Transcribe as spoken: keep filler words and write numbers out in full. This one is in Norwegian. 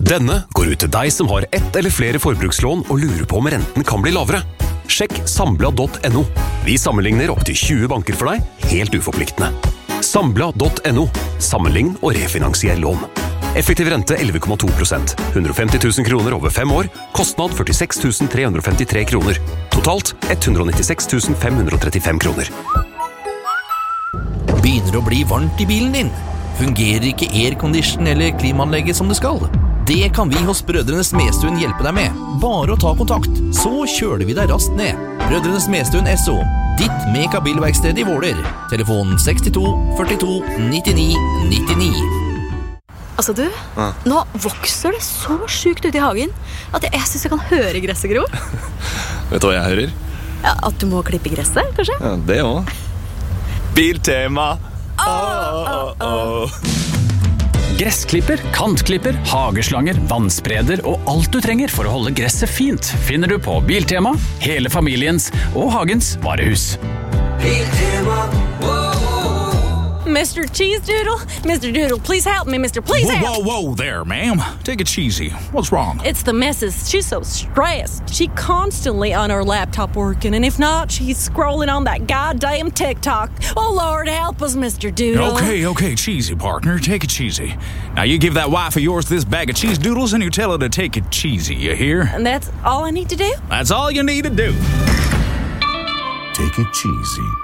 Denne går ut til deg som har ett eller flere forbrukslån og lurer på om renten kan bli lavere. Sjekk sambla punktum no. Vi sammenligner opp til tjue banker for deg, helt uforpliktende. sambla punktum no. Sammenlign og refinansier lån. Effektiv rente elleve komma to prosent. hundre og femti tusen kroner over fem år. Kostnad førtiseks tusen tre hundre og femtitre kroner. Totalt ett hundre og nittiseks tusen fem hundre og trettifem kroner. Begynner å bli varmt i bilen din? Fungerer ikke aircondition eller klimaanlegget som det skal? Det kan vi hos Brødrene Smedstuen hjelpe deg med. Bare å ta kontakt, så kjøler vi deg raskt ned. Brødrene Smedstuen S O, ditt Meka-bilverksted i Våler. Telefon sekstito førtito nittini nittini. Altså du, ja. Nå vokser det så sjukt ute i hagen at jeg, jeg synes jeg kan høre gresset gro. Vet du hva jeg hører? Ja, at du må klippe gresset, kanskje? Ja, det også. Biltema! Åh, åh, åh. Gressklipper, kantklipper, hageslanger, vannspreder og alt du trenger for å holde gresset fint finner du på Biltema, hele familiens og hagens varehus. Biltema, Mister Cheese Doodle, Mister Doodle, please help me, Mister Please whoa, help. Whoa, whoa there, ma'am. Take it cheesy. What's wrong? It's the missus. She's so stressed. She constantly on her laptop working, and if not, she's scrolling on that goddamn TikTok. Oh, Lord, help us, Mister Doodle. Okay, okay, cheesy, partner. Take it cheesy. Now, you give that wife of yours this bag of cheese doodles, and you tell her to take it cheesy, you hear? And that's all I need to do? That's all you need to do. Take it cheesy.